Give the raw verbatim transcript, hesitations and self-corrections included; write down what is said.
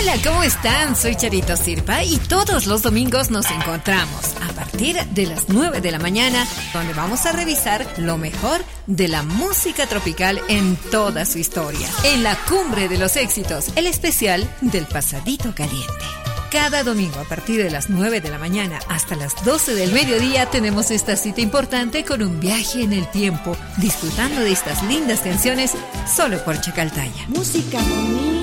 Hola, ¿cómo están? Soy Charito Sirpa y todos los domingos nos encontramos a partir de las nueve de la mañana, donde vamos a revisar lo mejor de la música tropical en toda su historia. En la cumbre de los éxitos, el especial del Pasadito Caliente. Cada domingo a partir de las nueve de la mañana hasta las doce del mediodía tenemos esta cita importante con un viaje en el tiempo, disfrutando de estas lindas canciones solo por Chacaltaya. Música bonita.